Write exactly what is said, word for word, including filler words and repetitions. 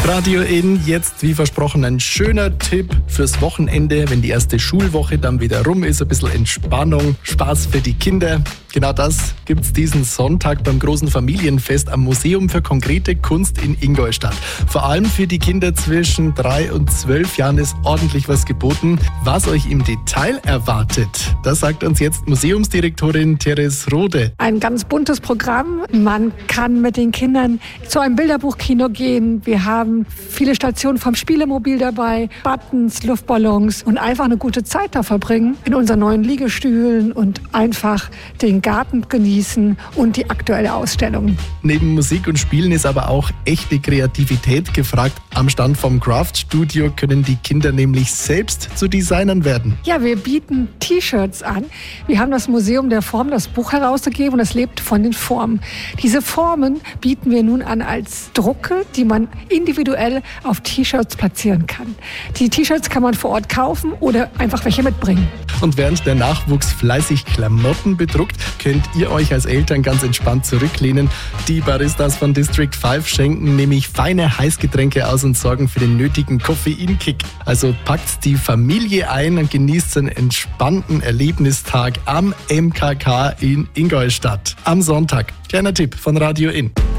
Radio In, jetzt wie versprochen ein schöner Tipp fürs Wochenende, wenn die erste Schulwoche dann wieder rum ist, ein bisschen Entspannung, Spaß für die Kinder. Genau das gibt's diesen Sonntag beim großen Familienfest am Museum für konkrete Kunst in Ingolstadt. Vor allem für die Kinder zwischen drei und zwölf Jahren ist ordentlich was geboten. Was euch im Detail erwartet, das sagt uns jetzt Museumsdirektorin Therese Rode. Ein ganz buntes Programm. Man kann mit den Kindern zu einem Bilderbuchkino gehen. Wir haben viele Stationen vom Spielemobil dabei, Buttons, Luftballons und einfach eine gute Zeit da verbringen in unseren neuen Liegestühlen und einfach den Garten genießen und die aktuelle Ausstellung. Neben Musik und Spielen ist aber auch echte Kreativität gefragt. Am Stand vom Craft Studio können die Kinder nämlich selbst zu Designern werden. Ja, wir bieten T-Shirts an. Wir haben das Museum der Form, das Buch herausgegeben und es lebt von den Formen. Diese Formen bieten wir nun an als Drucke, die man individuell auf T-Shirts platzieren kann. Die T-Shirts kann man vor Ort kaufen oder einfach welche mitbringen. Und während der Nachwuchs fleißig Klamotten bedruckt, könnt ihr euch als Eltern ganz entspannt zurücklehnen. Die Baristas von District fünf schenken nämlich feine Heißgetränke aus und sorgen für den nötigen Koffeinkick. Also packt die Familie ein und genießt einen entspannten Erlebnistag am M K K in Ingolstadt am Sonntag. Kleiner Tipp von Radio In.